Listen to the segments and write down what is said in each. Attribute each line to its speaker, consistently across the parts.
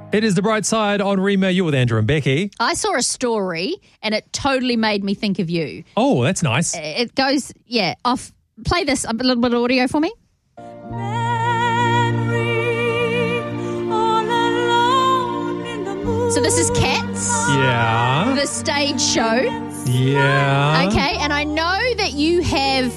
Speaker 1: It is The Bright Side on Rema. You're with Andrew and Becky.
Speaker 2: I saw a story and it totally made me think of you.
Speaker 1: Oh, that's nice.
Speaker 2: It goes, off. Play this, a little bit of audio for me. So this is Cats.
Speaker 1: Yeah.
Speaker 2: The stage show.
Speaker 1: Yeah.
Speaker 2: Okay, and I know that you have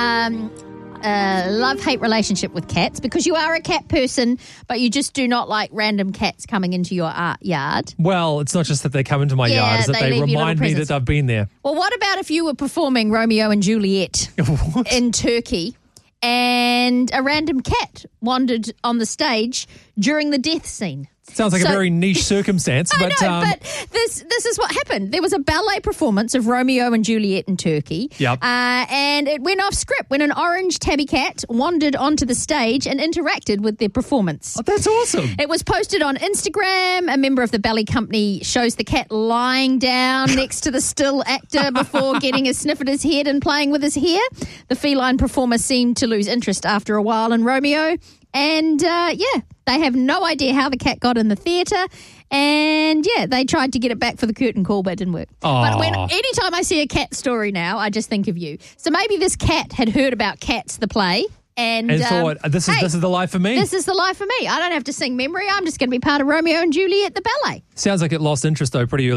Speaker 2: a love-hate relationship with cats because you are a cat person, but you just do not like random cats coming into your yard.
Speaker 1: Well, it's not just that they come into my yard, it's that they remind me that I've been there.
Speaker 2: Well, what about if you were performing Romeo and Juliet in Turkey and a random cat wandered on the stage during the death scene?
Speaker 1: Sounds like a very niche circumstance.
Speaker 2: I know, but this is what happened. There was a ballet performance of Romeo and Juliet in Turkey.
Speaker 1: Yep.
Speaker 2: And it went off script when an orange tabby cat wandered onto the stage and interacted with their performance.
Speaker 1: Oh, that's awesome.
Speaker 2: It was posted on Instagram. A member of the ballet company shows the cat lying down next to the still actor before getting a sniff at his head and playing with his hair. The feline performer seemed to lose interest after a while in Romeo. And, they have no idea how the cat got in the theatre. And, they tried to get it back for the curtain call, but it didn't work.
Speaker 1: Aww.
Speaker 2: But anytime I see a cat story now, I just think of you. So maybe this cat had heard about Cats, the play, and
Speaker 1: thought, this is the life for me.
Speaker 2: This is the life for me. I don't have to sing memory. I'm just going to be part of Romeo and Juliet, the ballet.
Speaker 1: Sounds like it lost interest, though, pretty early.